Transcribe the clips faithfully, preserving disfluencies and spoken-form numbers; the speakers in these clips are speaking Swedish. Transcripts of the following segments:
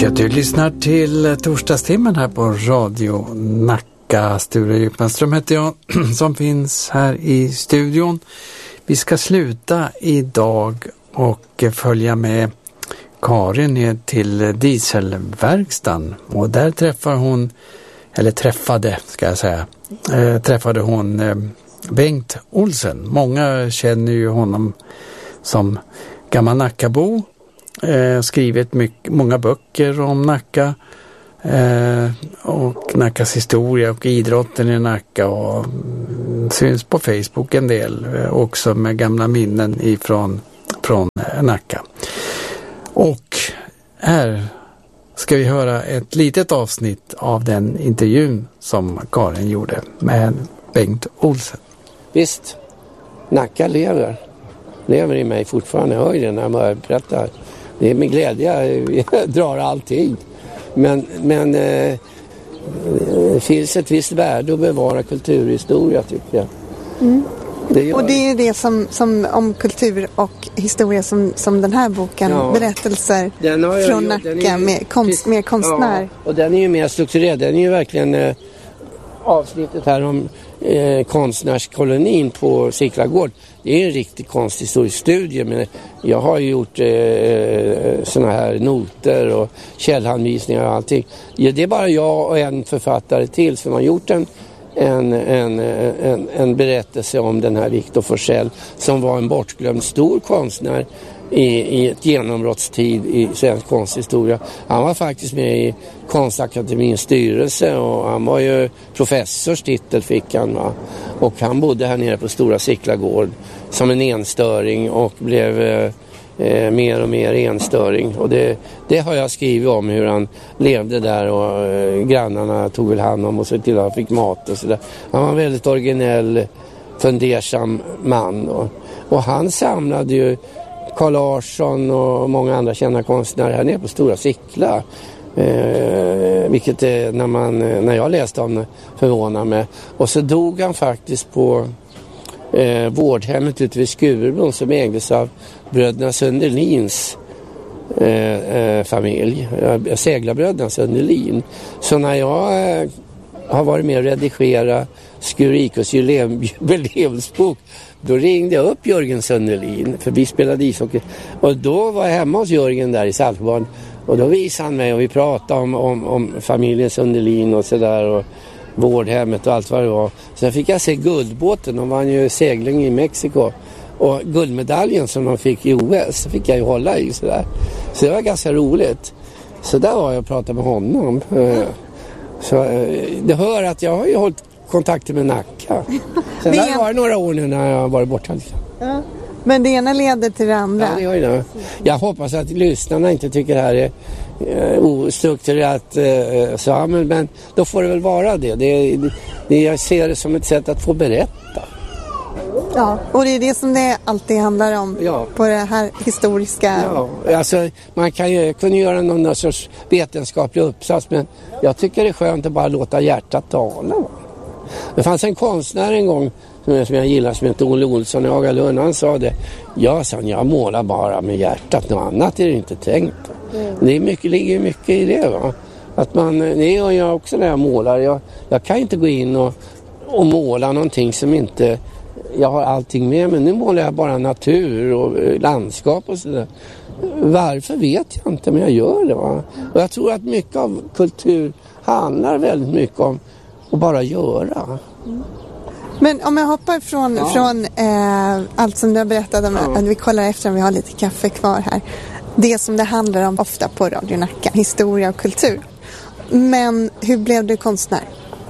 Ja, du lyssnar till torsdagstimmen här på Radio Nacka. Sture Djupmanström heter jag som finns här i studion. Vi ska sluta idag och följa med Karin ner till dieselverkstan. Och där träffar hon, eller träffade ska jag säga, äh, träffade hon äh, Bengt Olsen. Många känner ju honom som gammal Nackabo. Eh, skrivit mycket, många böcker om Nacka eh, och Nackas historia och idrotten i Nacka och mm, syns på Facebook en del eh, också med gamla minnen ifrån från eh, Nacka. Och här ska vi höra ett litet avsnitt av den intervjun som Karin gjorde med Bengt Olsen. Visst, Nacka lever. Lever i mig fortfarande. Jag hör det när jag berättar. Det är med glädje jag drar allting. Men, men eh, det finns ett visst värde att bevara kulturhistoria, tycker jag. Mm. Det och det är det som, som om kultur och historia som, som den här boken, ja. Berättelser jag, från Nacka ju, med, konst, med konstnär. Ja, och den är ju mer strukturerad. Den är ju verkligen eh, avsnittet här om eh, konstnärskolonin på Siklagård. Det är en riktig konsthistorisk studie, men jag har ju gjort eh, såna här noter och källhanvisningar och allting. Ja, det är bara jag och en författare till som har gjort en, en, en, en, en berättelse om den här Victor Forsell som var en bortglömd stor konstnär i, i ett genombrottstid i svensk konsthistoria. Han var faktiskt med i Konstakademins styrelse och han var ju professors titel fick han, va? Och han bodde här nere på Stora Siklagård som en enstöring och blev eh, mer och mer enstöring. Och det, det har jag skrivit om hur han levde där och eh, grannarna tog väl hand om och så till att han fick mat och sådär. Han var en väldigt originell, fundersam man. Och, och han samlade ju Carl Larsson och många andra kända konstnärer här nere på Stora Sickla. Eh, vilket är, när, man, när jag läste om det förvånar mig. Och så dog han faktiskt på eh, vårdhemmet ute vid Skurebron som ägdes av bröderna Sundelins eh, eh, familj. Eh, seglarbröderna Sundelin. Så när jag eh, har varit med och redigera Skurikos jubileumsbok, då ringde jag upp Jörgen Sundelin, för vi spelade ishockey. Och då var jag hemma hos Jörgen där i Saltsjöbaden. Och då visade han mig och vi pratade om, om, om familjen Sundelin och sådär och vårdhemmet och allt vad det var. Sen fick jag se guldbåten, de vann ju segling i Mexiko. Och guldmedaljen som de fick i O S fick jag ju hålla i sådär. Så det var ganska roligt. Så där var jag och pratade med honom. Så det hör att jag har ju hållit kontakter med Nacka. Sen har det varit några år nu när jag har varit borta. Ja. Men det ena leder till det andra. Ja, det gör det. Jag hoppas att lyssnarna inte tycker det här är uh, ostrukturerat uh, så, men, men då får det väl vara det. Det, det. Jag ser det som ett sätt att få berätta. Ja, och det är det som det alltid handlar om, ja. På det här historiska. Ja, alltså man kan ju kunna göra någon sorts vetenskaplig uppsats, men jag tycker det är skönt att bara låta hjärtat tala. Det fanns en konstnär en gång som jag, som jag gillar som heter Olle Olsson i Agalund. Han sa det, ja, sa han, jag målar bara med hjärtat, något annat är det inte tänkt. Mm. Det är mycket, ligger mycket i det, va? Att man, det gör jag också när jag målar. Jag, jag kan inte gå in och, och måla någonting som inte jag har allting med, men nu målar jag bara natur och landskap och sådär. Varför vet jag inte, men jag gör det, va? Och jag tror att mycket av kultur handlar väldigt mycket om att bara göra. Mm. Men om jag hoppar från, ja. från eh, allt som du har berättat om, ja. Att vi kollar efter om vi har lite kaffe kvar här. Det som det handlar om ofta på Radio Nacka, historia och kultur. Men hur blev du konstnär?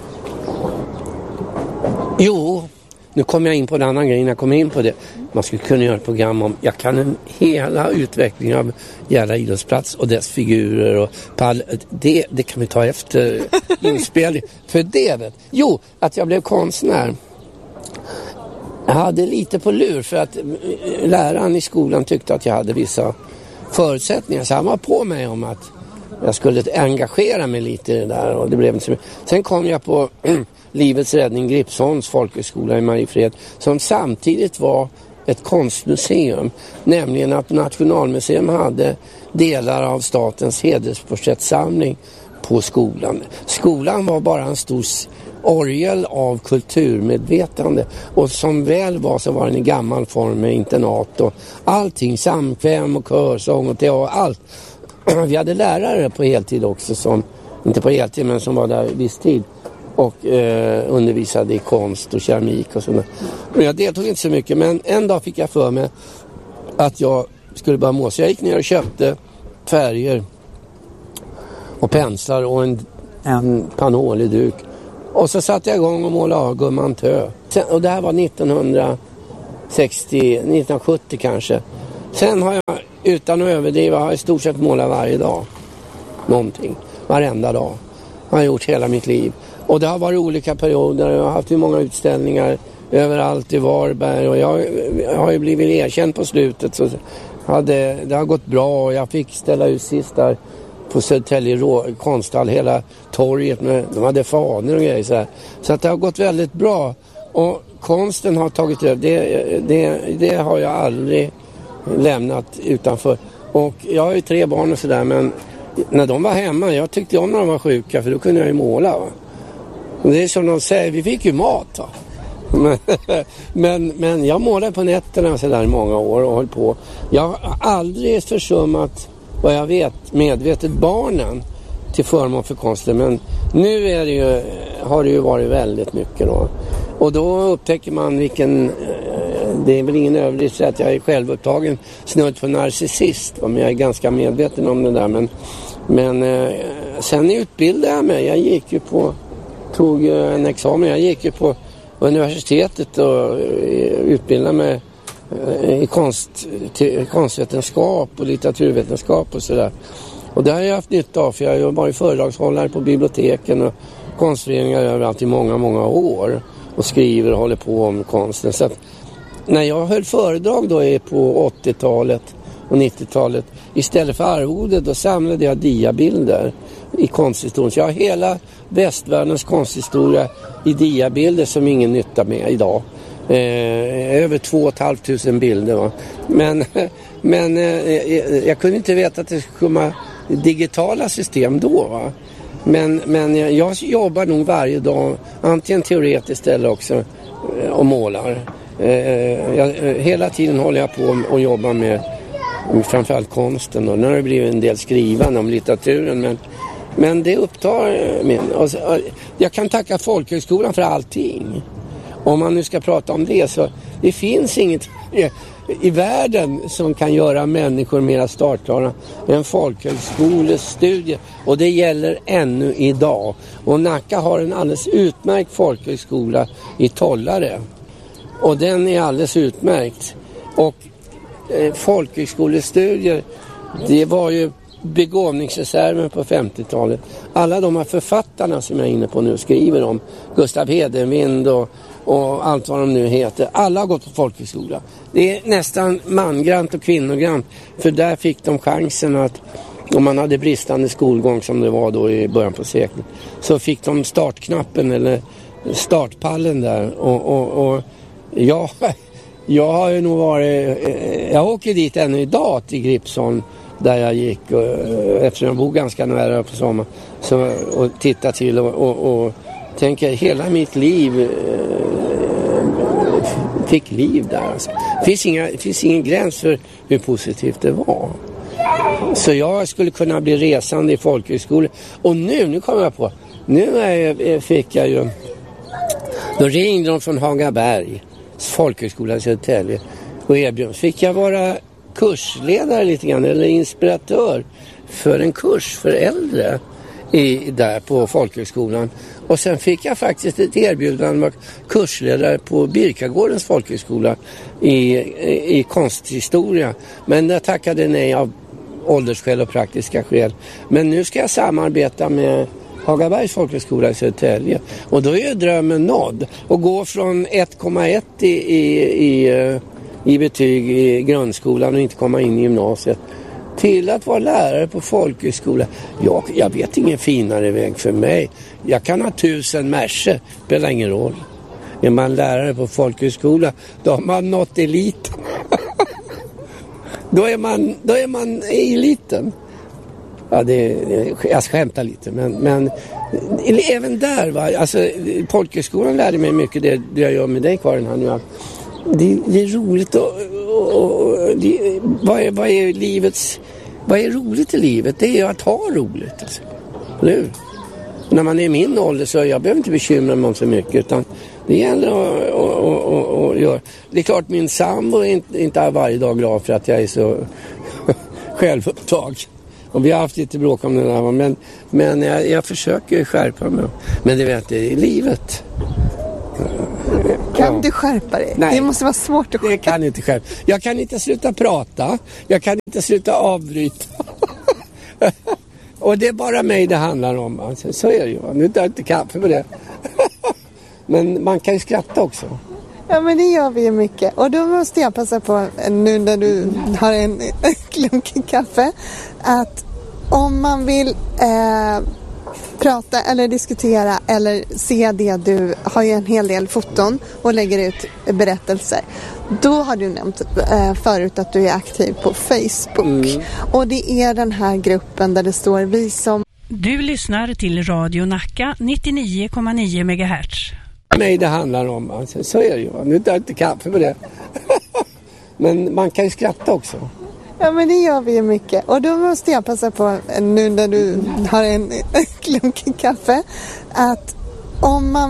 Jo, nu kommer jag in på en annan grej. Jag kommer in på det. Man skulle kunna göra ett program om, jag kan en hela utvecklingen av Järna idrottsplats och dess figurer och pall. Det, det kan vi ta efter inspelning. För det vet. Jo, att jag blev konstnär. Jag hade lite på lur för att läraren i skolan tyckte att jag hade vissa förutsättningar. Så han var på mig om att jag skulle engagera mig lite i det där. Och det blev inte så mycket. Sen kom jag på Livets räddning Gripsholms folkhögskola i Mariefred, som samtidigt var ett konstmuseum. Nämligen att Nationalmuseum hade delar av statens hedersporträttsamling på skolan. Skolan var bara en stor orgel av kulturmedvetande, och som väl var så var den i gammal form med internat och allting, samkväm och körsång och teater, allt. Vi hade lärare på heltid också, som inte på heltid men som var där viss tid och eh, undervisade i konst och keramik och sådär. Men jag deltog inte så mycket, men en dag fick jag för mig att jag skulle börja måla. Så jag gick ner och köpte färger och penslar och en, en panolig duk. Och så satte jag igång och målade av Gumman Tö. Sen, och det här var nittonhundrasextio, nittonhundrasjuttio kanske. Sen har jag, utan att överdriva, har jag i stort sett målat varje dag. Någonting. Varenda dag. Jag har gjort hela mitt liv. Och det har varit olika perioder. Jag har haft hur många utställningar överallt i Varberg. Och jag, jag har ju blivit erkänd på slutet. Så hade, det har gått bra och jag fick ställa ut sist där på Södertälje konsthall, hela torget med, de hade faner och grejer så här. Så att det har gått väldigt bra. Och konsten har tagit över. Det, det, det har jag aldrig lämnat utanför. Och jag har ju tre barn och sådär, men när de var hemma, jag tyckte om när de var sjuka, för då kunde jag ju måla. Va? Och det är som de säger, vi fick ju mat. Va? Men, men, men jag målade på nätterna så där i många år och höll på. Jag har aldrig försummat, vad jag vet, medvetet barnen till förmån för konsten. Men nu är det ju, har det ju varit väldigt mycket då. Och då upptäcker man vilken, det är väl ingen överdrift att jag är självupptagen snudd på narcissist. Men jag är ganska medveten om det där. Men, men sen utbildade jag mig. Jag gick ju på, tog en examen. Jag gick ju på universitetet och utbildade mig i konst, konstvetenskap och litteraturvetenskap och sådär. Och det har jag haft nytta av, för jag har varit föredragshållare på biblioteken och konstföreningar överallt i många, många år och skriver och håller på om konsten. Så att när jag höll föredrag då på åttiotalet och nittiotalet, istället för arvode, då samlade jag diabilder i konsthistorien. Så jag har hela västvärldens konsthistoria i diabilder som ingen nytta med idag. Eh, över två och ett halvt tusen bilder. Va? Men, men eh, jag kunde inte veta att det skulle komma digitala system då. Va? Men, men jag jobbar nog varje dag, antingen teoretiskt eller också eh, och målar. Eh, jag, hela tiden håller jag på och jobbar med, med framförallt konsten. Och nu har det blivit en del skrivande om litteraturen, men, men det upptar min. Och så, jag kan tacka Folkhögskolan för allting. Om man nu ska prata om det, så det finns inget i världen som kan göra människor mer startklara än folkhögskolestudie. Och det gäller ännu idag. Och Nacka har en alldeles utmärkt folkhögskola i Tollare. Och den är alldeles utmärkt. Och eh, folkhögskolestudier, det var ju begåvningsreserven på femtiotalet. Alla de här författarna som jag är inne på nu skriver om, Gustav Hedenvind och och allt vad de nu heter. Alla har gått på folkhögskola. Det är nästan mangrant och kvinnogrant, för där fick de chansen att, om man hade bristande skolgång som det var då i början på seklet, så fick de startknappen eller startpallen där. Och, och, och jag, jag har ju nog varit, jag åker dit ännu idag till Gripsholm där jag gick, och, eftersom jag bor ganska nära på sommar, så, och tittar till och, och, och tänker hela mitt liv eh, fick liv där. Alltså. Det finns inga, det finns ingen gräns för hur positivt det var. Så jag skulle kunna bli resande i folkhögskolan. Och nu, nu kommer jag på, nu är, fick jag ju, då ringde de från Hagaberg, folkhögskolan i Södertälje, och erbjöd, fick jag vara kursledare lite grann, eller inspiratör för en kurs för äldre i, där på folkhögskolan. Och sen fick jag faktiskt ett erbjudande av kursledare på Birkagårdens folkhögskola i, i, i konsthistoria. Men jag tackade nej av åldersskäl och praktiska skäl. Men nu ska jag samarbeta med Hagabergs folkhögskola i Södertälje. Och då är ju drömmen nådd. Och gå från ett komma ett i, i, i, i betyg i grundskolan och inte komma in i gymnasiet till att vara lärare på folkhögskola. Jag, jag vet ingen finare väg för mig. Jag kan ha tusen märse, spelar ingen roll. Är man lärare på folkhögskola, då har man nått eliten. då, är man, då är man i eliten. Ja, det, jag skämtar lite, men, men även där, va, alltså, folkhögskolan lärde mig mycket det, det jag gör med dig, Karin, här nu. Det, det är roligt och, och, och det, vad, är, vad är livets, vad är roligt i livet? Det är att ha roligt, alltså. Eller hur? När man är i min ålder så jag behöver inte bekymra mig om så mycket, utan det gäller att, att, att, att göra. Det är klart, min sambo är inte, inte är varje dag glad för att jag är så självupptag. Och vi har haft lite bråk om det där, men, men jag, jag försöker skärpa mig. Men det vet jag, i livet. Kan ja. du skärpa dig? Nej, det måste vara svårt att skärpa. Det kan inte skärpa. Jag kan inte sluta prata. Jag kan inte sluta avbryta. Och det är bara mig det handlar om. Alltså, så är det ju. Nu tar jag inte kaffe med det. Men man kan ju skratta också. Ja, men det gör vi ju mycket. Och då måste jag passa på, nu när du har en klunk kaffe, att om man vill eh, prata eller diskutera eller se det, du har ju en hel del foton och lägger ut berättelser. Då har du nämnt eh, förut att du är aktiv på Facebook. Mm. Och det är den här gruppen där det står vi som... Du lyssnar till Radio Nacka nittionio komma nio megahertz. Nej, det handlar om. Alltså, så är det ju. Nu tar jag inte kaffe med det. Men man kan ju skratta också. Ja, men det gör vi ju mycket. Och då måste jag passa på, nu när du har en klunk kaffe, att om man